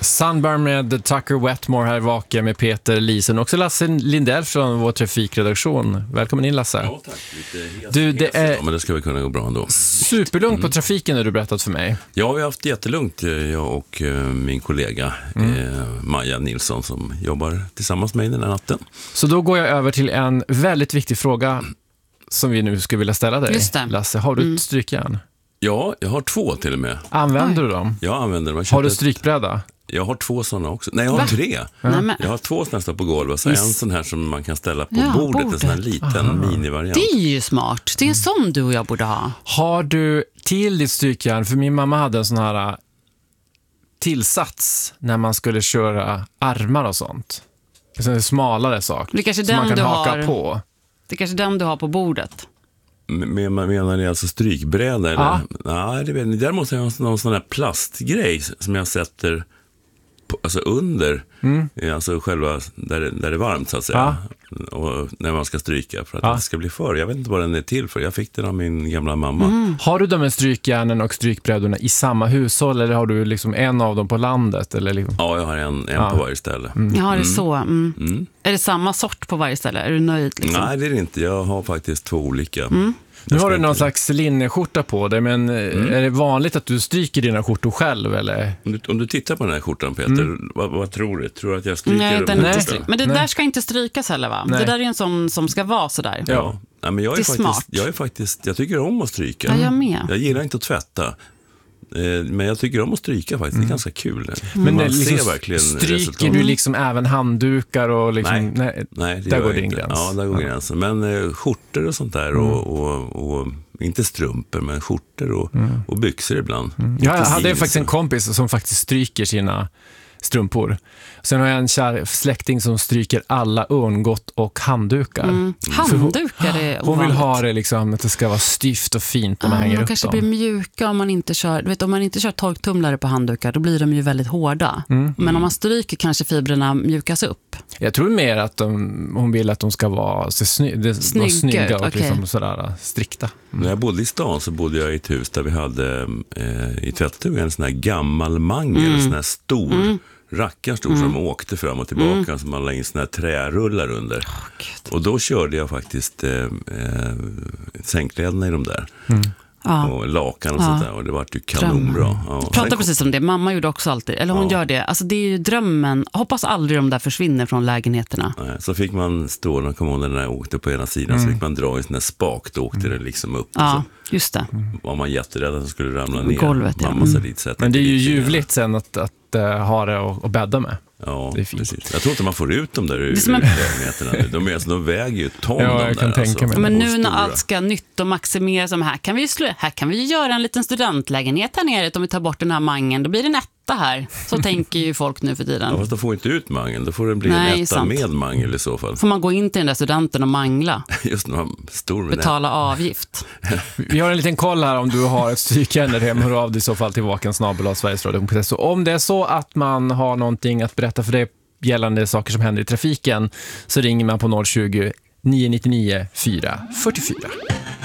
Sunburn med Tucker Wetmore här vaken med Peter Lisen och också Lasse Lindell från vår trafikredaktion. Välkommen in, Lasse. Ja, tack. Lite det är men det ska väl kunna gå bra ändå. Superlugnt på trafiken har du berättat för mig. Ja, vi har haft jättelugnt, jag och min kollega Maja Nilsson som jobbar tillsammans med mig den här natten. Så då går jag över till en väldigt viktig fråga som vi nu skulle vilja ställa dig. Just det. Lasse, har du ett strykjärn? Ja, jag har 2 till och med. Använder du dem? Jag använder dem. Har du strykbräda? Jag har 2 sådana också. Nej, jag har 3. Jag har 2 som står på golvet. Så en sån här som man kan ställa på bordet. En sån här liten minivariant. Det är ju smart. Det är en sån du och jag borde ha. Har du till ditt strykjärn, för min mamma hade en sån här tillsats när man skulle köra armar och sånt. En sån här smalare sak Det kanske som man kan du haka har, på. Det är kanske den du har på bordet. Menar ni alltså strykbräda? Eller? Ja. Nej, det vet ni. Däremot har jag någon sån här plastgrej som jag sätter på, alltså under, alltså själva där det är varmt så att säga. Och när man ska stryka för att det ska bli för. Jag vet inte vad den är till för. Jag fick den av min gamla mamma. Har du de här strykjärnen och strykbrädorna i samma hushåll eller har du liksom en av dem på landet? Eller liksom? Ja, jag har en på varje ställe. Jag har det så. Är det samma sort på varje ställe? Är du nöjd? Liksom? Nej, det är det inte. Jag har faktiskt 2 olika. Nu har du någon slags linneskjorta på dig, men är det vanligt att du stryker dina skjortor själv? Eller? Om du tittar på den här skjortan, Peter, vad tror du? Tror du att jag stryker? Nej, den är inte stryker? men det där ska inte strykas heller, va? Nej. Det där är en sån som ska vara sådär. Ja. Nej, men jag är faktiskt, jag tycker om att stryka. Ja, jag med. Jag gillar inte att tvätta. Men jag tycker om att stryka faktiskt. Det är ganska kul. Men man liksom, ser verkligen stryker resultat. du liksom även handdukar och liksom, nej, där går din gräns. Ja, där går gränsen. Men skjortor och sånt där och inte strumpor, men skjortor och byxor ibland. Jag hade faktiskt en kompis som faktiskt stryker sina strumpor. Sen har jag en kär släkting som stryker alla örngott och handdukar. Handdukar är Hon vill ovanligt. ha det liksom, att det ska vara stift och fint när man hänger de upp kanske dem. blir mjuka om man inte kör, du vet, om man inte kör torktumlare på handdukar, då blir de ju väldigt hårda. Men om man stryker kanske fibrerna mjukas upp. Jag tror mer att hon vill att de ska vara snygga och liksom sådär strikta. När jag bodde i stan så bodde jag i ett hus där vi hade i tvättstugan en sån här gammal mangel, en sån här stor rackarstor som åkte fram och tillbaka som man la in såna här trärullar under. Och då körde jag faktiskt sängkläderna i de där. Och lakan och sånt där. Och det var ju kanonbra. Prata precis om det. Mamma gjorde också alltid. Eller hon gör det. Alltså det är ju drömmen. Hoppas aldrig de där försvinner från lägenheterna. Så fick man stå när kommunerna åkte på ena sidan. Så fick man dra i sån här spak. Då åkte det liksom upp. Ja, just det. Var man jätterädd att det skulle ramla ner. Golvet, Mamma sa dit, så Men det är ju ljuvligt sen att ha det och bädda med. Ja, det är fint. Precis. Jag tror inte man får ut dem där ur lägenheterna. De väger ju ton. Ja, jag kan tänka mig. Men nu när allt ska nytt och maximera som här kan vi göra en liten studentlägenhet här nere. Om vi tar bort den här mangen, då blir det en etta här. Så tänker ju folk nu för tiden. Ja, fast då får inte ut mangel. Då får det bli en etta med mangel i så fall. Får man gå in till den där studenten och mangla. Just när man stor med betala avgift. Vi har en liten koll här om du har ett strykjärn där hemma. Hör av dig i så fall till vaken@sverigesradio.se. Så om det är så att man har någonting att berätta för dig gällande saker som händer i trafiken så ringer man på 020 999 444.